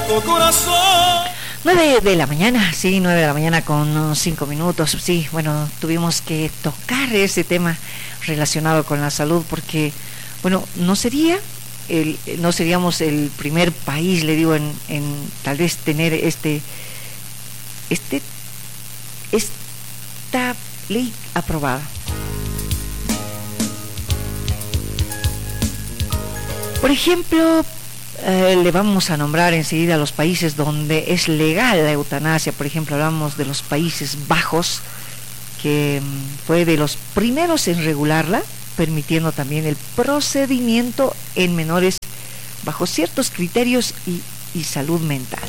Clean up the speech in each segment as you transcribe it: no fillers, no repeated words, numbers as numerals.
tu corazón. 9 de la mañana, sí, 9 de la mañana con 5 minutos. Sí, bueno, tuvimos que tocar ese tema relacionado con la salud porque, bueno, no seríamos el primer país, le digo, en tal vez tener esta ley aprobada. Por ejemplo, le vamos a nombrar enseguida los países donde es legal la eutanasia. Por ejemplo, hablamos de los Países Bajos, que fue de los primeros en regularla, permitiendo también el procedimiento en menores bajo ciertos criterios y salud mental.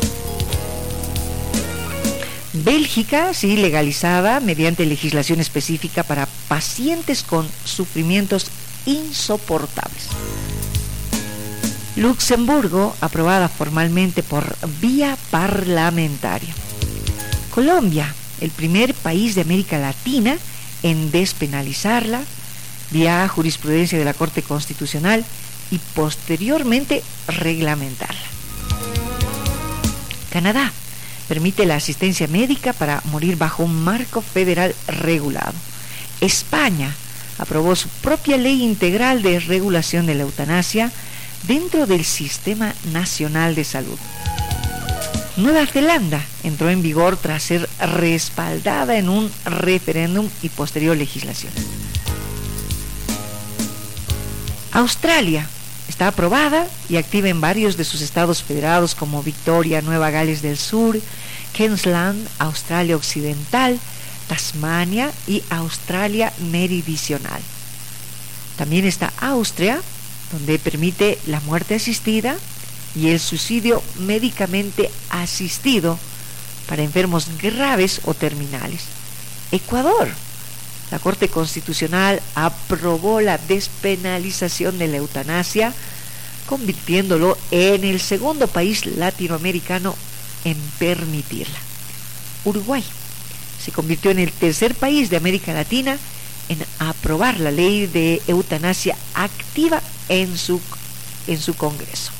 Bélgica, sí, legalizada mediante legislación específica para pacientes con sufrimientos insoportables. Luxemburgo, aprobada formalmente por vía parlamentaria. Colombia, el primer país de América Latina en despenalizarla, vía jurisprudencia de la Corte Constitucional y posteriormente reglamentarla. Canadá, permite la asistencia médica para morir bajo un marco federal regulado. España, aprobó su propia ley integral de regulación de la eutanasia dentro del Sistema Nacional de Salud. Nueva Zelanda entró en vigor tras ser respaldada en un referéndum y posterior legislación. Australia está aprobada y activa en varios de sus estados federados como Victoria, Nueva Gales del Sur, Queensland, Australia Occidental, Tasmania y Australia Meridional. También está Austria, donde permite la muerte asistida y el suicidio médicamente asistido para enfermos graves o terminales. Ecuador, la Corte Constitucional aprobó la despenalización de la eutanasia, convirtiéndolo en el segundo país latinoamericano en permitirla. Uruguay se convirtió en el tercer país de América Latina en aprobar la ley de eutanasia activa en su Congreso.